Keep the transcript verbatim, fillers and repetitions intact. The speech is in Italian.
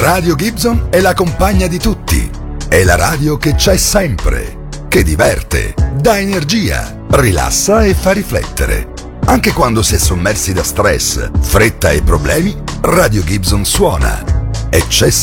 Radio Gibson è la compagna di tutti. È la radio che c'è sempre, che diverte, dà energia, rilassa e fa riflettere. Anche quando si è sommersi da stress, fretta e problemi, Radio Gibson suona. E c'è